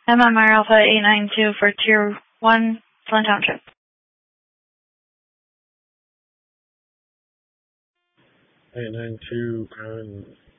MMR Alpha 892 for Tier 1, Flint Township. 892,